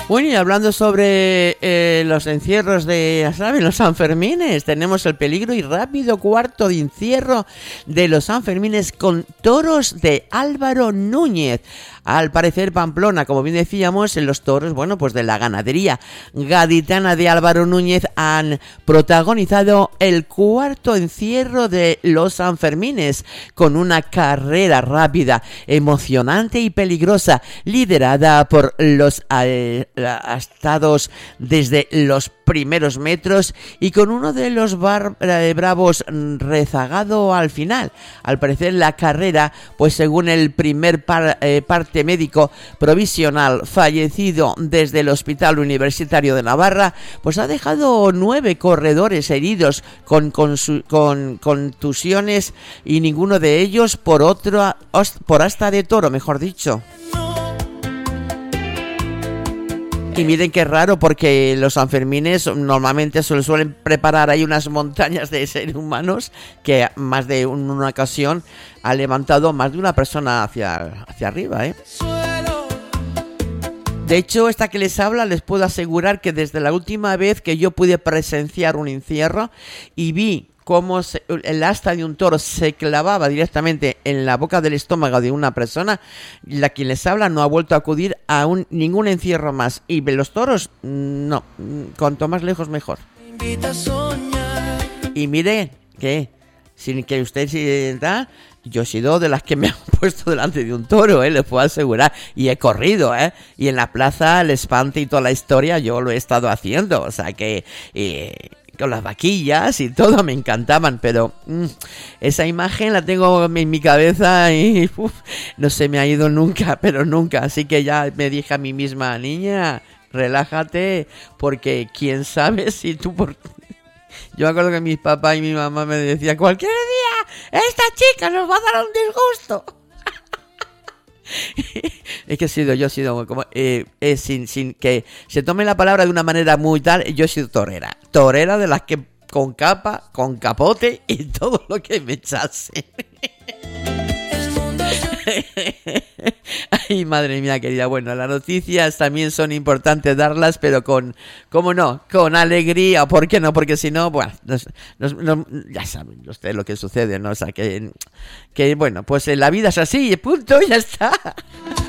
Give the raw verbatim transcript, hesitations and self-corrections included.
Bueno, y hablando sobre eh, los encierros de, ya saben, los Sanfermines, tenemos el peligro y rápido cuarto de encierro de los Sanfermines con toros de Álvaro Núñez. Al parecer, Pamplona, como bien decíamos, en los toros, bueno, pues de la ganadería gaditana de Álvaro Núñez han protagonizado el cuarto encierro de los Sanfermines con una carrera rápida, emocionante y peligrosa, liderada por los eh, astados desde los primeros metros y con uno de los bar, eh, bravos rezagado al final. Al parecer, la carrera, pues según el primer par, eh, parte médico provisional fallecido desde el Hospital Universitario de Navarra, pues ha dejado nueve corredores heridos con, con, su, con contusiones y ninguno de ellos por otro por asta de toro, mejor dicho. Y miren qué raro, porque los Sanfermines normalmente se suelen preparar ahí unas montañas de seres humanos que más de una ocasión ha levantado más de una persona hacia, hacia arriba, ¿eh? De hecho, esta que les habla, les puedo asegurar que desde la última vez que yo pude presenciar un encierro y vi cómo se, el asta de un toro se clavaba directamente en la boca del estómago de una persona, la que les habla no ha vuelto a acudir a un, ningún encierro más. Y los toros, no, cuanto más lejos mejor. Y mire, que sin que usted sienta, yo he sido de las que me han puesto delante de un toro, ¿eh? Les puedo asegurar. Y he corrido, ¿eh? Y en la plaza, el espante y toda la historia, yo lo he estado haciendo. O sea que... Eh, con las vaquillas y todo, me encantaban, pero mmm, esa imagen la tengo en mi cabeza y uf, no se me ha ido nunca, pero nunca, así que ya me dije a mí misma, niña, relájate, porque quién sabe si tú por... Yo me acuerdo que mi papá y mi mamá me decían, cualquier día esta chica nos va a dar un disgusto. Es que he sido, yo he sido como eh, eh, sin, sin que se tome la palabra de una manera muy tal, yo he sido torera, torera de las que con capa, con capote y todo lo que me echase. Ay, madre mía querida, bueno, las noticias también son importantes darlas, pero con, ¿cómo no? Con alegría, ¿por qué no? Porque si no, bueno, nos, nos, nos, ya saben ustedes lo que sucede, ¿no? O sea, que, que bueno, pues la vida es así y punto, y ya está.